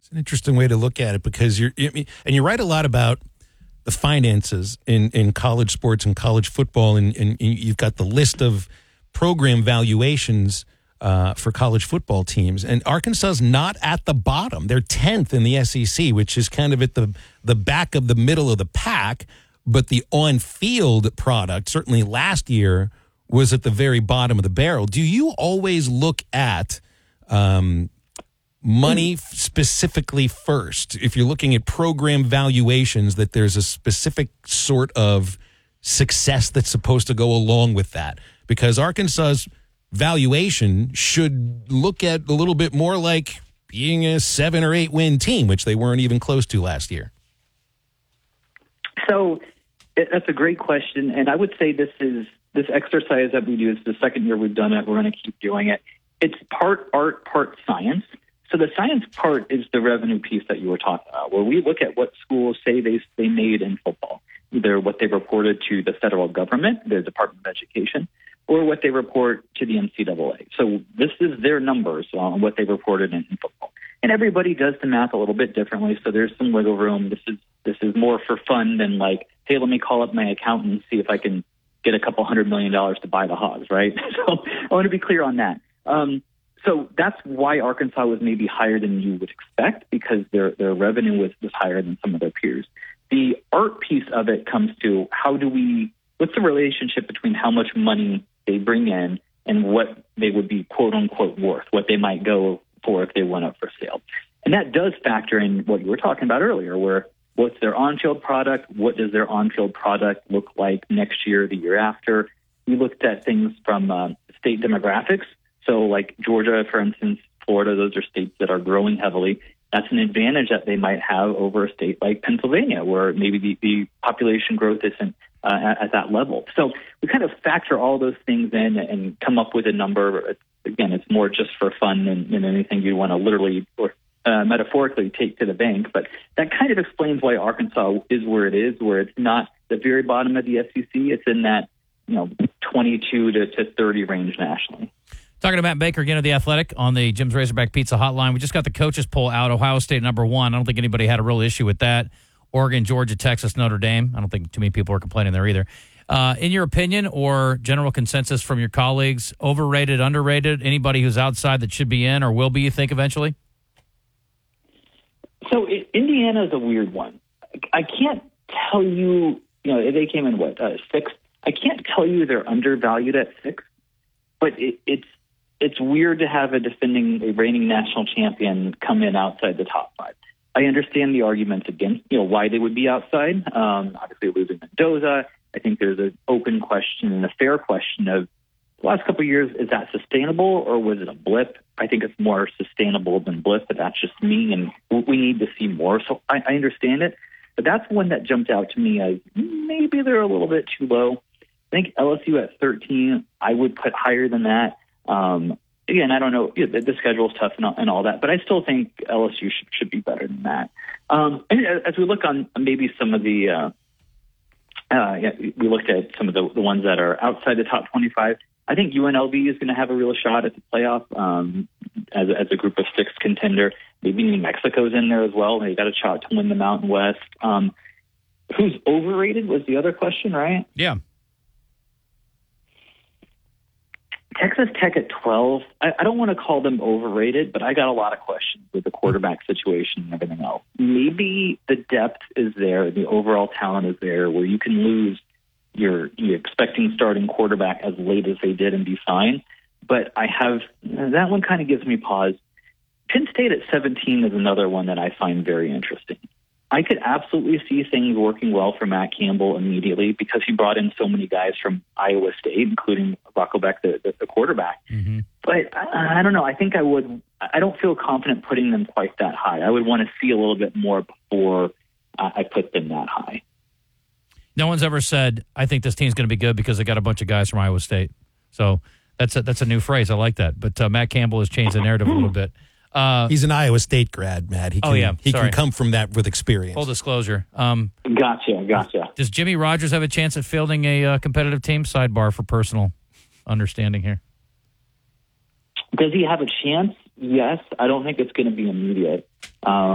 It's an interesting way to look at it because you write a lot about the finances in college sports and college football, and you've got the list of program valuations for college football teams. And Arkansas is not at the bottom. They're 10th in the SEC, which is kind of at the back of the middle of the pack. But the on-field product, certainly last year, was at the very bottom of the barrel. Do you always look at money specifically first? If you're looking at program valuations, that there's a specific sort of success that's supposed to go along with that? Because Arkansas's valuation should look at a little bit more like being a 7 or 8 win team, which they weren't even close to last year. So that's a great question, and I would say this exercise that we do is the second year we've done it. We're going to keep doing it. It's part art, part science. So the science part is the revenue piece that you were talking about, where we look at what schools say they made in football, either what they reported to the federal government, the Department of Education, or what they report to the NCAA. So this is their numbers on what they reported in football. And everybody does the math a little bit differently, so there's some wiggle room. This is more for fun than like, hey, let me call up my accountant and see if I can get a couple $100 million to buy the Hogs, right? So I want to be clear on that. So that's why Arkansas was maybe higher than you would expect, because their revenue was higher than some of their peers. The art piece of it comes to what's the relationship between how much money they bring in and what they would be quote unquote worth, what they might go for if they went up for sale. And that does factor in what you were talking about earlier, where what's their on-field product? What does their on-field product look like next year, the year after? We looked at things from state demographics. So like Georgia, for instance, Florida, those are states that are growing heavily. That's an advantage that they might have over a state like Pennsylvania, where maybe the population growth isn't at that level. So we kind of factor all those things in and come up with a number. Again, it's more just for fun than anything you want to literally or metaphorically take to the bank. But that kind of explains why Arkansas is where it is, where it's not the very bottom of the SEC. It's in that 22 to 30 range nationally. Talking to Matt Baker again of The Athletic on the Jim's Razorback Pizza Hotline. We just got the coaches poll out. Ohio State #1. I don't think anybody had a real issue with that. Oregon, Georgia, Texas, Notre Dame. I don't think too many people are complaining there either. In your opinion or general consensus from your colleagues, overrated, underrated, anybody who's outside that should be in or will be, you think, eventually? So Indiana is a weird one. I can't tell you, they came in, sixth? I can't tell you they're undervalued at 6, but it's weird to have a reigning national champion come in outside the top 5. I understand the arguments against, why they would be outside. Obviously losing Mendoza. I think there's an open question and a fair question of the last couple of years, is that sustainable or was it a blip? I think it's more sustainable than blip, but that's just me, and we need to see more. So I understand it, but that's one that jumped out to me as maybe they're a little bit too low. I think LSU at 13, I would put higher than that. Again, I don't know. The schedule's tough and all that, but I still think LSU should be better than that. And as we look on maybe some of the, we looked at some of the ones that are outside the top 25. I think UNLV is going to have a real shot at the playoff as a group of 6 contender. Maybe New Mexico's in there as well. They got a shot to win the Mountain West. Who's overrated was the other question, right? Yeah. Texas Tech at 12, I don't want to call them overrated, but I got a lot of questions with the quarterback situation and everything else. Maybe the depth is there, the overall talent is there, where you can lose your expecting starting quarterback as late as they did and be fine. But that one kind of gives me pause. Penn State at 17 is another one that I find very interesting. I could absolutely see things working well for Matt Campbell immediately because he brought in so many guys from Iowa State, including Rocco Beck, the quarterback. Mm-hmm. But I don't know. I think I don't feel confident putting them quite that high. I would want to see a little bit more before I put them that high. No one's ever said, I think this team's going to be good because they got a bunch of guys from Iowa State. So that's a new phrase. I like that. But Matt Campbell has changed the narrative a little bit. He's an Iowa State grad, Matt. He can come from that with experience. Full disclosure. Gotcha. Does Jimmy Rogers have a chance at fielding a competitive team? Sidebar for personal understanding here. Does he have a chance? Yes. I don't think it's going to be immediate.